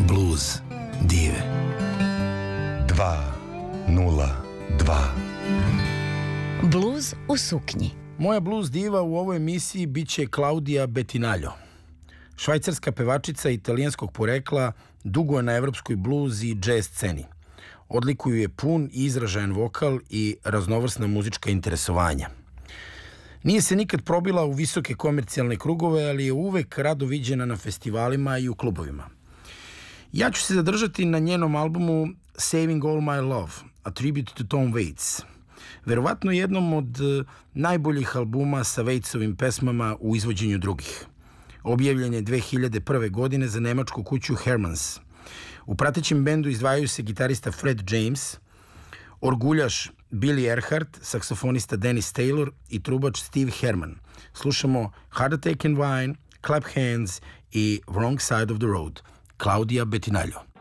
Blues dive 202. Bluz u suknji. Moja blues diva u ovoj emisiji biće Claudia Bettinaljo. Švajcarska pevačica italijanskog porekla, dugo je na evropskoj blues i džez sceni. Odlikuju je pun i izražajan vokal i raznovrsna muzička interesovanja. Nije se nikad probila u visoke komercijalne krugove, ali je uvek rado viđena na festivalima i u klubovima. Ja ću se zadržati na njenom albumu Saving All My Love, a tribute to Tom Waits. Verovatno jednom od najboljih albuma sa Waitsovim pesmama u izvođenju drugih. Objavljen je 2001. godine za nemačku kuću Hermans. U pratećem bendu izdvajaju se gitarista Fred James, orguljaš Billy Earhart, saksofonista Dennis Taylor i trubač Steve Herman. Slušamo Heartache and Wine, Clap Hands i Wrong Side of the Road. Claudia Bettinaljo.